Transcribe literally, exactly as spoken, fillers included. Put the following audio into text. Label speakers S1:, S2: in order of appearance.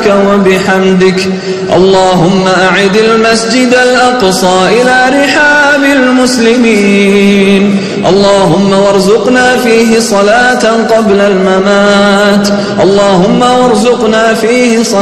S1: وبحمدك. اللهم أعد المسجد الأقصى إلى رحاب المسلمين. اللهم وارزقنا فيه صلاة قبل الممات. اللهم وارزقنا فيه صلاة